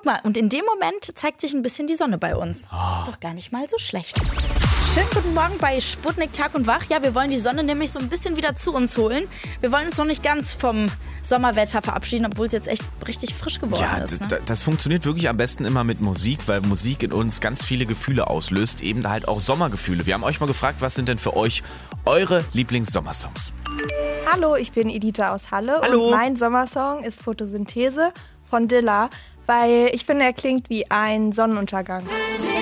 mal, und in dem Moment zeigt sich ein bisschen die Sonne bei uns. Das ist doch gar nicht mal so schlecht. Schönen guten Morgen bei Sputnik Tag und Wach. Ja, wir wollen die Sonne nämlich so ein bisschen wieder zu uns holen. Wir wollen uns noch nicht ganz vom Sommerwetter verabschieden, obwohl es jetzt echt richtig frisch geworden ist. Ne? Das funktioniert wirklich am besten immer mit Musik, weil Musik in uns ganz viele Gefühle auslöst, eben halt auch Sommergefühle. Wir haben euch mal gefragt, was sind denn für euch eure Lieblings-Sommersongs? Hallo, ich bin Editha aus Halle. Hallo. Und mein Sommersong ist Photosynthese von Dilla, weil ich finde, er klingt wie ein Sonnenuntergang.